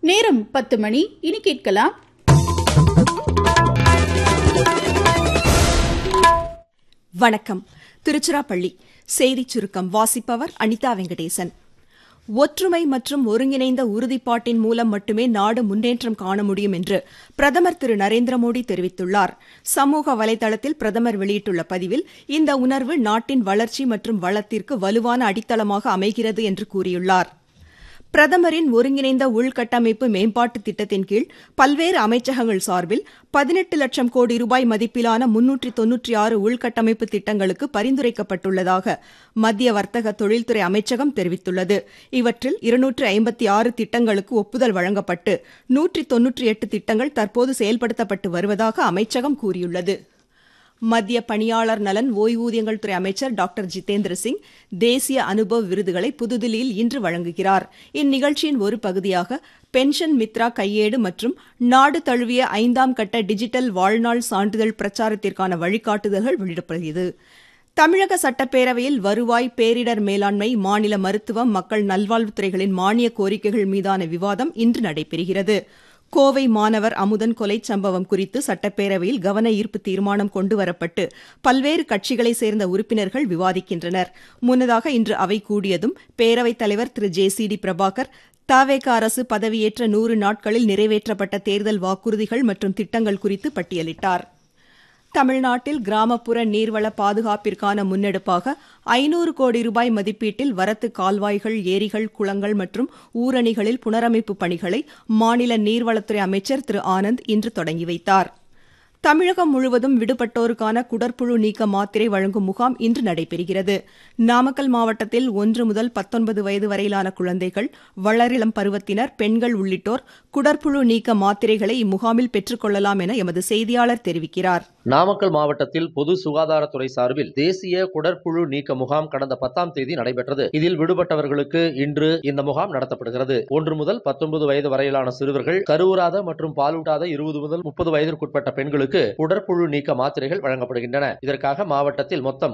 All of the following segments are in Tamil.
நேரம் 10 மணி. இனி கேட்கலாம் வணக்கம். திருச்சிராப்பள்ளி செய்திச் சுருக்கம் வாசிப்பவர் அனிதா வெங்கடேசன். ஒற்றுமை மற்றும் ஒருங்கிணைந்த உறுதிப்பாட்டின் மூலம் மட்டுமே நாடு முன்னேற்றம் காண முடியும் என்று பிரதமர் திரு நரேந்திர மோடி தெரிவித்துள்ளார். சமூக வலைதளத்தில் பிரதமர் வெளியிட்டுள்ள பதிவில் இந்த உணர்வு நாட்டின் வளர்ச்சி மற்றும் வளத்திற்கு வலுவான அடித்தளமாக அமைகிறது என்று கூறியுள்ளார். பிரதமரின் ஒருங்கிணைந்த உள்கட்டமைப்பு மேம்பாட்டு திட்டத்தின் கீழ் பல்வேறு அமைச்சகங்கள் சார்பில் 18 லட்சம் கோடி ரூபாய் மதிப்பிலான 396 உள்கட்டமைப்பு திட்டங்களுக்கு பரிந்துரைக்கப்பட்டுள்ளதாக மத்திய வர்த்தக தொழில்துறை அமைச்சகம் தெரிவித்துள்ளது. இவற்றில் 256 திட்டங்களுக்கு ஒப்புதல் வழங்கப்பட்டு 198 திட்டங்கள் தற்போது செயல்படுத்தப்பட்டு வருவதாக அமைச்சகம் கூறியுள்ளது. மத்திய பணியாளர் நலன் ஓய்வூதியங்கள் துறை அமைச்சர் டாக்டர் ஜிதேந்திர சிங் தேசிய அனுபவ் விருதுகளை புதுதில்லியில் இன்று வழங்குகிறார். இந்நிகழ்ச்சியின் ஒரு பகுதியாக பென்ஷன் மித்ரா கையேடு மற்றும் நாடு தழுவிய 5ஆம் கட்ட டிஜிட்டல் வாழ்நாள் சான்றிதழ் பிரச்சாரத்திற்கான வழிகாட்டுதல்கள் வெளியிடப்படுகிறது. தமிழக சட்டப்பேரவையில் வருவாய், பேரிடர் மேலாண்மை, மாநில மருத்துவம், மக்கள் நல்வாழ்வுத்துறைகளின் மானிய கோரிக்கைகள் மீதான விவாதம் இன்று நடைபெறுகிறது. கோவை மாணவர் அமுதன் கொலை சம்பவம் குறித்து சட்டப்பேரவையில் கவன ஈர்ப்பு தீர்மானம் கொண்டுவரப்பட்டு பல்வேறு கட்சிகளைச் சேர்ந்த உறுப்பினர்கள் விவாதிக்கின்றனர். முன்னதாக இன்று அவை கூடியதும் பேரவைத் தலைவர் திரு JCD பிரபாகர் தவேக அரசு பதவியேற்ற 100 நாட்களில் நிறைவேற்றப்பட்ட தேர்தல் வாக்குறுதிகள் மற்றும் திட்டங்கள் குறித்து பட்டியலிட்டார். தமிழ்நாட்டில் கிராமப்புற நீர்வள பாதுகாப்பிற்கான முன்னெடுப்பாக 500 கோடி ரூபாய் மதிப்பீட்டில் வரத்து கால்வாய்கள், ஏரிகள், குளங்கள் மற்றும் ஊரணிகளில் புனரமைப்பு பணிகளை மாநில நீர்வளத்துறை அமைச்சர் திரு ஆனந்த் இன்று தொடங்கி வைத்தார். தமிழகம் முழுவதும் விடுபட்டோருக்கான குடற்புழு நீக்க மாத்திரை வழங்கும் முகாம் இன்று நடைபெறுகிறது. நாமக்கல் மாவட்டத்தில் 1 முதல் 19 வயது வரையிலான குழந்தைகள், வளரிளம் பருவத்தினர், பெண்கள் உள்ளிட்டோர் குடற்புழு நீக்க மாத்திரைகளை இம்முகாமில் பெற்றுக் கொள்ளலாம் என எமது செய்தியாளர் தெரிவிக்கிறார். நாமக்கல் மாவட்டத்தில் பொது சுகாதாரத்துறை சார்பில் தேசிய குடற்புழு நீக்க முகாம் கடந்த 10ஆம் தேதி நடைபெற்றது. இதில் விடுபட்டவர்களுக்கு இன்று இந்த முகாம் நடத்தப்படுகிறது. 1 முதல் 19 வயது வரையிலான சிறுவர்கள், கருவுறாத மற்றும் பாலூட்டாத 20 முதல் 30 வயதிற்குட்பட்ட பெண்களுக்கு குடற்புழு நீக்க மாத்திரைகள் வழங்கப்படுகின்றன. இதற்காக மாவட்டத்தில் மொத்தம்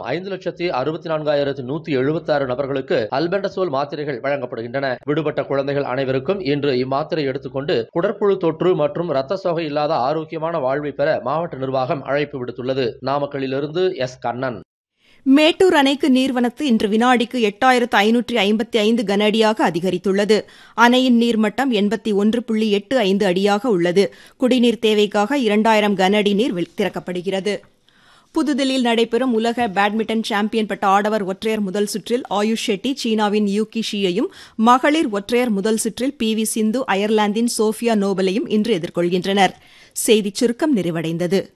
5,64,176 நபர்களுக்கு அல்பெண்டசோல் மாத்திரைகள் வழங்கப்படுகின்றன. விடுபட்ட குழந்தைகள் அனைவருக்கும் இன்று இம்மாத்திரை எடுத்துக்கொண்டு குடற்புழு தொற்று மற்றும் இரத்த சோகை இல்லாத ஆரோக்கியமான வாழ்வை பெற மாவட்ட நிர்வாகம் அழைப்பு விடுத்துள்ளது. நாமக்கல்லிலிருந்து எஸ் கண்ணன். மேட்டூர் அணைக்கு நீர்வரத்து இன்று வினாடிக்கு 8555 கன அடியாக அதிகரித்துள்ளது. அணையின் நீர்மட்டம் 81.85 அடியாக உள்ளது. குடிநீர் தேவைக்காக 2000 கன அடி நீர் திறக்கப்படுகிறது. புதுதில்லியில் நடைபெறும் உலக பேட்மிண்டன் சாம்பியன் பட்ட ஆடவர் ஒற்றையர் முதல் சுற்றில் ஆயுஷ் ஷெட்டி சீனாவின் யூகி ஷியையும், மகளிர் ஒற்றையர் முதல் சுற்றில் PV சிந்து அயர்லாந்தின் சோஃபியா நோபலையும் இன்று எதிர்கொள்கின்றனர். செய்திச் சுருக்கம் நிறைவடைந்தது.